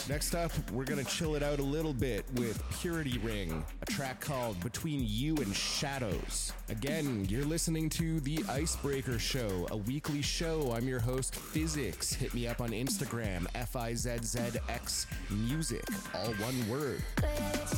Next up, we're gonna chill it out a little bit with Purity Ring, a track called Between You and Shadows. Again, you're listening to The Icebreaker Show, a weekly show. I'm your host, Physics. Hit me up on Instagram, FIZZX Music, all one word.